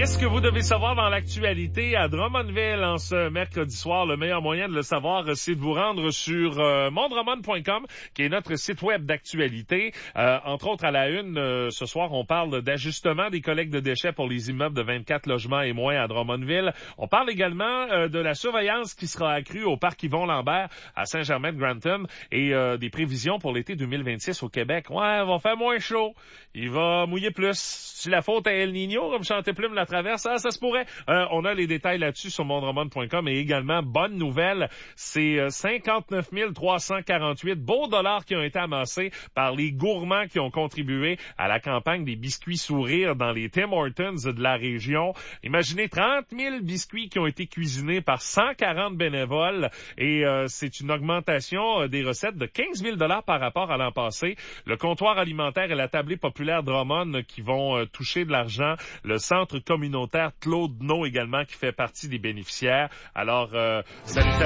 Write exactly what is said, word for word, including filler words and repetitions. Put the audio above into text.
Qu'est-ce que vous devez savoir dans l'actualité à Drummondville en ce mercredi soir? Le meilleur moyen de le savoir, c'est de vous rendre sur euh, mon drummond point com, qui est notre site web d'actualité. Euh, entre autres, à la une, euh, ce soir, on parle d'ajustement des collectes de déchets pour les immeubles de vingt-quatre logements et moins à Drummondville. On parle également euh, de la surveillance qui sera accrue au parc Yvon-Lambert à Saint-Germain-de-Grantham et euh, des prévisions pour l'été deux mille vingt-six au Québec. Ouais, il va faire moins chaud. Il va mouiller plus. Si la faute à El Niño, comme chantait Plume la traverse, ah, ça se pourrait. Euh, on a les détails là-dessus sur mon drummond point com et également, bonne nouvelle, c'est euh, cinquante-neuf mille trois cent quarante-huit beaux dollars qui ont été amassés par les gourmands qui ont contribué à la campagne des biscuits sourires dans les Tim Hortons de la région. Imaginez trente mille biscuits qui ont été cuisinés par cent quarante bénévoles et euh, c'est une augmentation des recettes de quinze mille dollars par rapport à l'an passé. Le comptoir alimentaire et la tablée populaire Drummond qui vont euh, toucher de l'argent. Le centre communautaire Claude No également qui fait partie des bénéficiaires. Alors, euh, salutations.